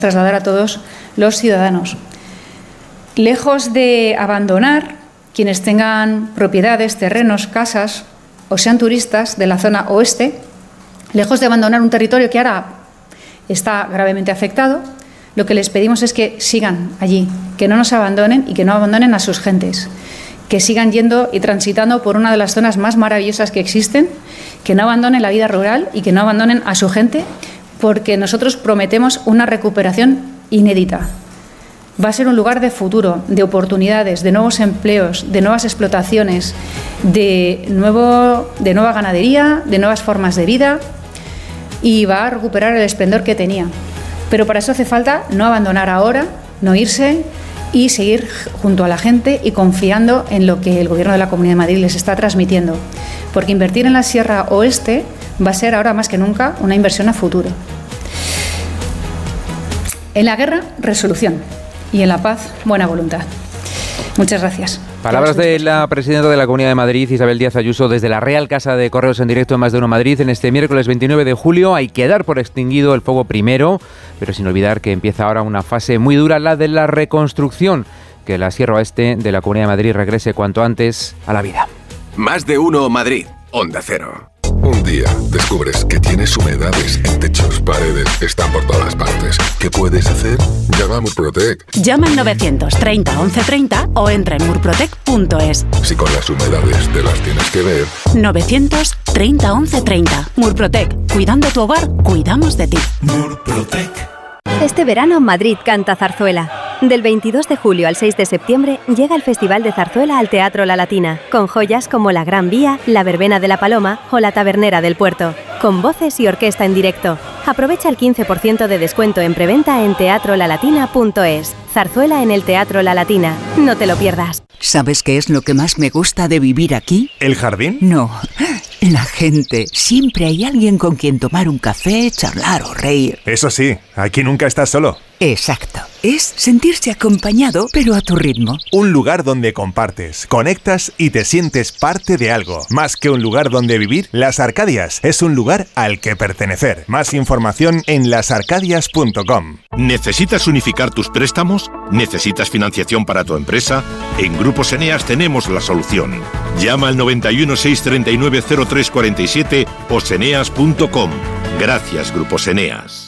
trasladar a todos los ciudadanos. Lejos de abandonar quienes tengan propiedades, terrenos, casas o sean turistas de la zona oeste, lejos de abandonar un territorio que ahora está gravemente afectado, lo que les pedimos es que sigan allí, que no nos abandonen y que no abandonen a sus gentes, que sigan yendo y transitando por una de las zonas más maravillosas que existen, que no abandonen la vida rural y que no abandonen a su gente, porque nosotros prometemos una recuperación inédita. Va a ser un lugar de futuro, de oportunidades, de nuevos empleos, de nuevas explotaciones, de nueva ganadería, de nuevas formas de vida, y va a recuperar el esplendor que tenía. Pero para eso hace falta no abandonar ahora, no irse y seguir junto a la gente y confiando en lo que el Gobierno de la Comunidad de Madrid les está transmitiendo. Porque invertir en la Sierra Oeste va a ser ahora más que nunca una inversión a futuro. En la guerra, resolución. Y en la paz, buena voluntad. Muchas gracias. Palabras de la presidenta de la Comunidad de Madrid, Isabel Díaz Ayuso, desde la Real Casa de Correos en directo en Más de Uno Madrid. En este miércoles 29 de julio hay que dar por extinguido el fuego primero, pero sin olvidar que empieza ahora una fase muy dura, la de la reconstrucción, que la Sierra Oeste de la Comunidad de Madrid regrese cuanto antes a la vida. Más de Uno Madrid, Onda Cero. Un día descubres que tienes humedades en techos, paredes, están por todas partes. ¿Qué puedes hacer? Llama a Murprotec. Llama al 930 1130 o entra en murprotec.es. Si con las humedades te las tienes que ver. 930 1130. Murprotec. Cuidando tu hogar, cuidamos de ti. Murprotec. Este verano Madrid canta zarzuela. Del 22 de julio al 6 de septiembre llega el Festival de Zarzuela al Teatro La Latina, con joyas como La Gran Vía, La Verbena de la Paloma o La Tabernera del Puerto, con voces y orquesta en directo. Aprovecha el 15% de descuento en preventa en teatrolalatina.es. Zarzuela en el Teatro La Latina. No te lo pierdas. ¿Sabes qué es lo que más me gusta de vivir aquí? ¿El jardín? No, la gente. Siempre hay alguien con quien tomar un café, charlar o reír. Eso sí, aquí nunca estás solo. Exacto. Es sentirse acompañado, pero a tu ritmo. Un lugar donde compartes, conectas y te sientes parte de algo. Más que un lugar donde vivir, Las Arcadias es un lugar al que pertenecer. Más información en lasarcadias.com. ¿Necesitas unificar tus préstamos? ¿Necesitas financiación para tu empresa? En Grupos Eneas tenemos la solución. Llama al 91 639 0347 o seneas.com. Gracias, Grupos Eneas.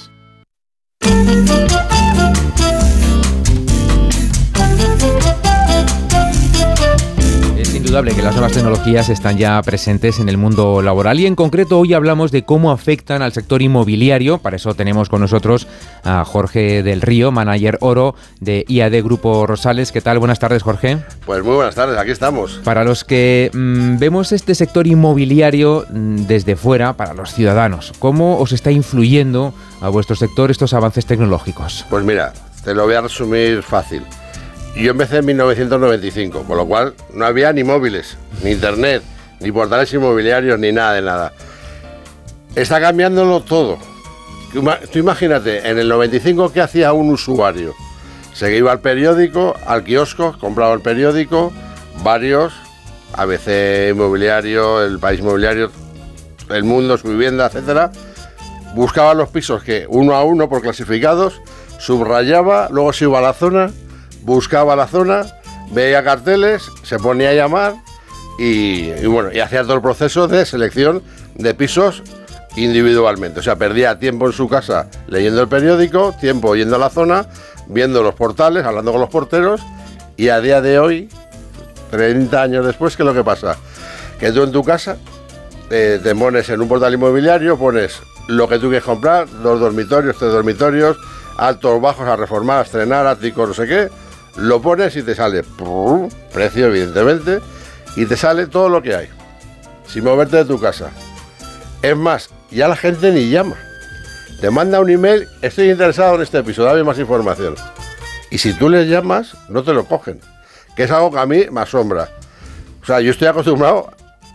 Es indudable que las nuevas tecnologías están ya presentes en el mundo laboral y en concreto hoy hablamos de cómo afectan al sector inmobiliario. Para eso tenemos con nosotros a Jorge del Río, manager oro de IAD Grupo Rosales. ¿Qué tal? Buenas tardes, Jorge. Pues muy buenas tardes, aquí estamos. Para los que vemos este sector inmobiliario desde fuera, para los ciudadanos, ¿cómo os está influyendo a vuestro sector estos avances tecnológicos? Pues mira, te lo voy a resumir fácil. Yo empecé en 1995, con lo cual no había ni móviles, ni internet, ni portales inmobiliarios, ni nada de nada. Está cambiándolo todo. Tú imagínate, en el 95, ¿qué hacía un usuario? Se iba al periódico, al kiosco, compraba el periódico, varios, ABC Inmobiliario, El País Inmobiliario, El Mundo, Su Vivienda, etcétera. Buscaba los pisos que uno a uno por clasificados, subrayaba, luego se iba a la zona, buscaba la zona, veía carteles, se ponía a llamar y hacía todo el proceso de selección de pisos individualmente. O sea, perdía tiempo en su casa leyendo el periódico, tiempo yendo a la zona, viendo los portales, hablando con los porteros, y a día de hoy, 30 años después, ¿qué es lo que pasa? Que tú en tu casa te pones en un portal inmobiliario, pones lo que tú quieres comprar, 2 dormitorios, 3 dormitorios, altos, bajos, a reformar, a estrenar, áticos, no sé qué, lo pones y te sale precio, evidentemente, y te sale todo lo que hay, sin moverte de tu casa. Es más, ya la gente ni llama. Te manda un email, estoy interesado en este piso, dame más información. Y si tú les llamas, no te lo cogen, que es algo que a mí me asombra. O sea, yo estoy acostumbrado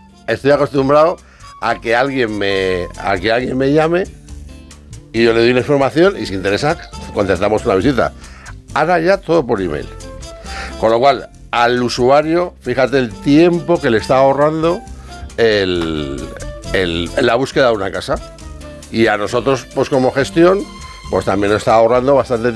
a que alguien me llame y yo le doy la información y si interesa, contestamos una visita. Ahora ya todo por email. Con lo cual, al usuario, fíjate el tiempo que le está ahorrando la búsqueda de una casa. Y a nosotros, pues como gestión, pues también nos está ahorrando bastante tiempo.